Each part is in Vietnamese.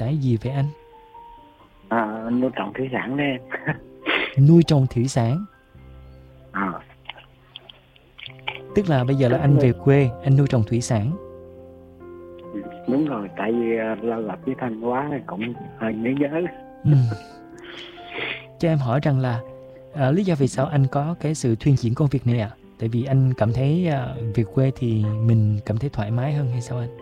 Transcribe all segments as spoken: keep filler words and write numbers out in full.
tải gì vậy anh? À, nuôi trồng thủy sản đấy em. Nuôi trồng thủy sản. À, Tức là bây giờ là tính anh nuôi. về quê, anh nuôi trồng thủy sản. Đúng rồi, tại vì uh, lâu gặp với Thanh quá thì cũng hơi nhớ nhớ. Ừ. Cho em hỏi rằng là à, lý do vì sao anh có cái sự thuyên chuyển công việc này ạ? À? Tại vì anh cảm thấy à, việc quê thì mình cảm thấy thoải mái hơn hay sao anh?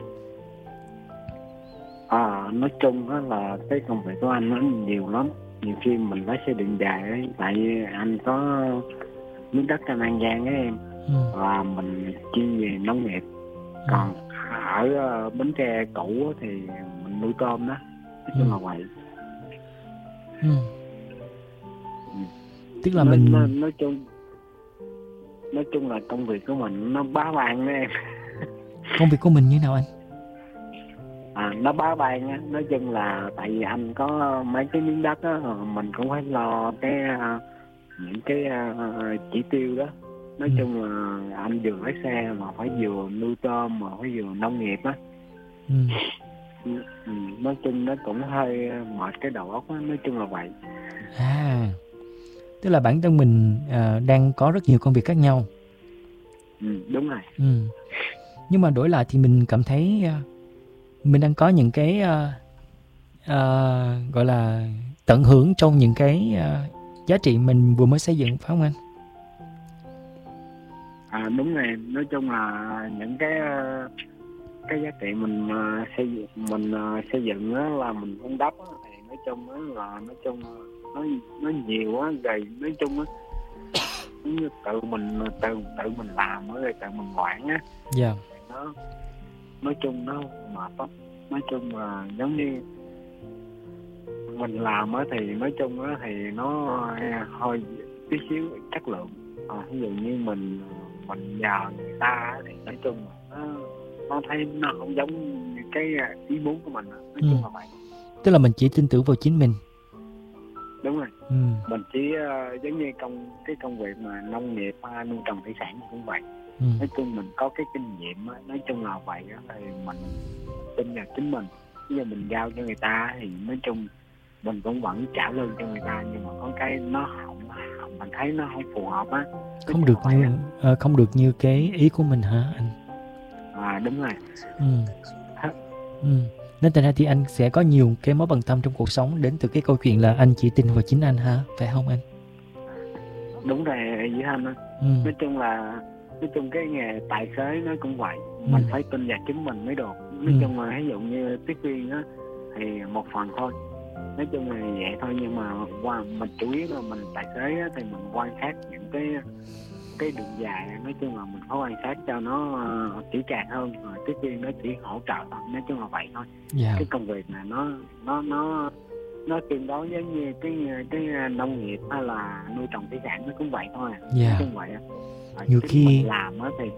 À, nói chung á là cái công việc của anh nó nhiều lắm. Nhiều khi mình lái xe đường dài ấy, tại vì anh có miếng đất trên An Giang ấy em. Ừ. Và mình chuyên về nông nghiệp. Ừ. Còn ở uh, Bến Tre cũ á thì mình nuôi tôm đó. Nói chung Ừ. là vậy. Ừ. Ừ. Tức là nói, mình nói, nói chung nói chung là công việc của mình nó bá ban đó em. công việc của mình như nào anh? À, nó bá ban á, nói chung là tại vì anh có mấy cái miếng đất á, mình cũng phải lo cái uh, những cái uh, chỉ tiêu đó. Nói Ừ. chung là anh vừa lái xe mà phải vừa nuôi tôm mà phải vừa nông nghiệp á. Ừ. Ừ, ừ, nói chung nó cũng hơi mệt cái đầu óc á, nói chung là vậy. À, tức là bản thân mình à, đang có rất nhiều công việc khác nhau. Ừ, đúng rồi. Ừ. Nhưng mà đổi lại thì mình cảm thấy à, mình đang có những cái à, à, gọi là tận hưởng trong những cái à, giá trị mình vừa mới xây dựng, phải không anh? À, đúng rồi, nói chung là những cái uh, cái giá trị mình uh, xây dựng mình uh, xây dựng á, là mình vun đắp á, thì nói chung á là nói chung nó nó nhiều á, rồi nói chung á giống như tự mình tự tự mình làm á, rồi tự mình quản á. Dạ. Nó nói chung nó mệt lắm. Nói chung là giống như mình làm á thì nói chung á thì nó hơi tí xíu chất lượng. À, ví dụ như mình mình nhờ người ta thì nói chung là nó nó thấy nó không giống như cái ý muốn của mình. Nói Ừ. chung là vậy. Tức là mình chỉ tin tưởng vào chính mình. Đúng rồi. Ừ. Mình chỉ uh, giống như công cái công việc mà nông nghiệp hay nuôi trồng thủy sản cũng vậy. Ừ. Nói chung mình có cái kinh nghiệm á, nói chung là vậy á, thì mình tin vào chính mình. Bây giờ mình giao cho người ta thì nói chung mình cũng vẫn trả lương cho người ta, nhưng mà có cái nó không, mình thấy nó không phù hợp á. Không được như à, không được như cái ý của mình hả anh? À, đúng rồi. Ừ. Ừ. Nên thành ra thì anh sẽ có nhiều cái mối bận tâm trong cuộc sống đến từ cái câu chuyện là anh chỉ tin vào chính anh hả? Phải không anh? Đúng rồi Duy Thanh á. Ừ. Nói chung là nói chung cái nghề tài xế nó cũng vậy. Ừ. Mình phải tin vào chính mình mới được. Nói Ừ. chung là ví dụ như tiếp viên á thì một phần thôi. Nói chung là vậy thôi, nhưng mà qua mình chủ yếu là mình tài xế á, thì mình quan sát những cái cái đường dài. Nói chung là mình phải quan sát cho nó uh, kỹ càng hơn, rồi tiếp viên nó chỉ hỗ trợ thôi. Nói chung là vậy thôi. Yeah. Cái công việc này nó nó nó nó tương đối giống như cái cái nông nghiệp hay là nuôi trồng thủy sản, nó cũng vậy thôi. Yeah. Nói chung vậy á. Nhiều khi mình làm á thì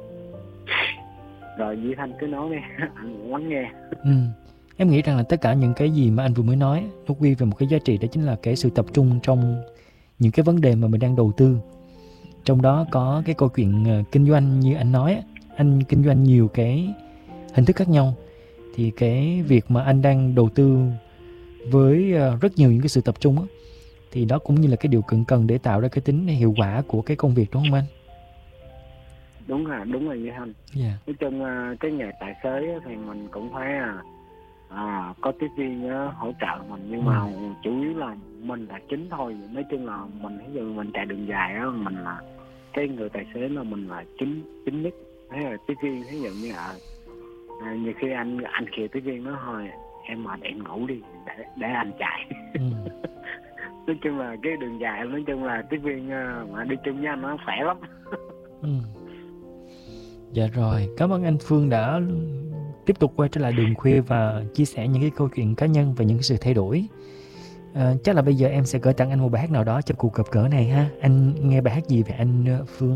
rồi Duy Thanh cứ nói đi, anh lắng nghe. Ừ. Em nghĩ rằng là tất cả những cái gì mà anh vừa mới nói nó quy về một cái giá trị, đó chính là cái sự tập trung trong những cái vấn đề mà mình đang đầu tư. Trong đó có cái câu chuyện uh, kinh doanh như anh nói, anh kinh doanh nhiều cái hình thức khác nhau. Thì cái việc mà anh đang đầu tư với uh, rất nhiều những cái sự tập trung á, thì đó cũng như là cái điều cần cần để tạo ra cái tính hiệu quả của cái công việc, đúng không anh? Đúng rồi, đúng rồi Duy Thanh. Yeah. Nói chung uh, cái nghề tài xế thì mình cũng phải uh, à, có tiếp viên uh, hỗ trợ mình, nhưng ừ. mà chủ yếu là mình là chính thôi. Nói chung là mình ví dụ mình chạy đường dài á, mình là cái người tài xế là mình là chính chính nhất. Thế là tiếp viên ví dụ như là à, nhiều khi anh anh kêu tiếp viên nó thôi em mệt em ngủ đi để để anh chạy. Ừ. Nói chung là cái đường dài, nói chung là tiếp viên mà đi chung với anh nó khỏe lắm. Ừ. Dạ rồi, cảm ơn anh Phương đã tiếp tục quay trở lại Đường Khuya và chia sẻ những cái câu chuyện cá nhân và những cái sự thay đổi. À, chắc là bây giờ em sẽ gửi tặng anh một bài hát nào đó cho cuộc gặp gỡ này ha. Anh nghe bài hát gì về anh Phương?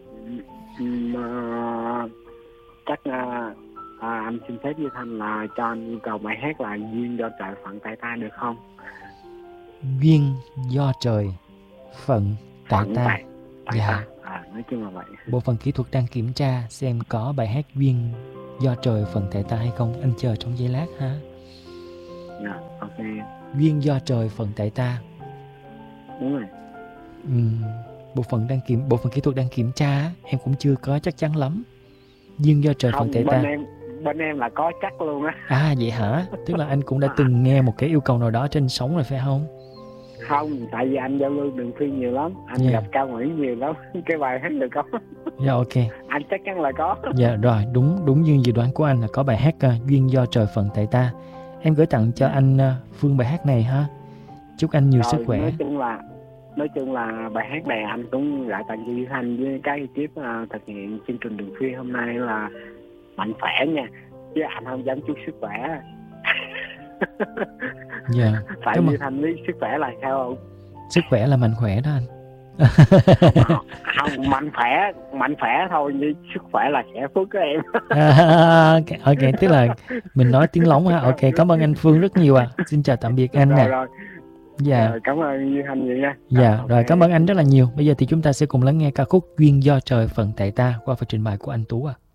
Mà chắc là à, anh xin phép Duy Thanh là cho anh yêu cầu bài hát là Duyên do trời phận tại ta được không? Duyên do trời phận tại phận ta. Tại, tại dạ. ta. À, nói chung là vậy. Bộ phận kỹ thuật đang kiểm tra xem có bài hát Duyên do trời phận tại ta hay không. Anh chờ trong giây lát ha. Dạ, ok. Duyên do trời phận tại ta. Đúng rồi. Ừm, bộ phận đăng kiểm bộ phận kỹ thuật đang kiểm tra á, em cũng chưa có chắc chắn lắm. Duyên do trời phận Không, tại bên ta. em bên em là có chắc luôn á. À vậy hả? Tức là anh cũng đã từng nghe một cái yêu cầu nào đó trên sóng rồi phải không? Không, tại vì anh giao lưu đường phi nhiều lắm, anh Dạ. gặp Cao Nguyễn nhiều lắm. Cái bài hát được có. Dạ ok. Anh chắc chắn là có. Dạ rồi, đúng đúng như dự đoán của anh là có bài hát uh, Duyên do trời phận tại ta. Em gửi tặng cho Dạ. anh uh, Phương bài hát này ha. Chúc anh nhiều Rồi, sức khỏe. nói chung là nói chung là bài hát này anh cũng gửi tặng cho Duy Thanh với cái ekip uh, thực hiện chương trình đường phi hôm nay là mạnh khỏe nha, chứ anh không dám chúc sức khỏe. Dạ. Tại Cảm Duy ơn. Thanh biết sức khỏe là sao không? Sức khỏe là mạnh khỏe đó anh. Không, không, mạnh khỏe mạnh khỏe thôi, như sức khỏe là sẽ phước của em. À, ok, ok, tức là mình nói tiếng lóng ha. Ok, cảm ơn anh Phương rất nhiều ạ. À. Xin chào tạm biệt anh Rồi, nè. rồi. Dạ. Rồi, cảm ơn Duy Thanh vậy nha. Dạ, ok. rồi cảm ơn anh rất là nhiều. Bây giờ thì chúng ta sẽ cùng lắng nghe ca khúc Duyên do trời phận tại ta qua phần trình bày của anh Tú ạ. À.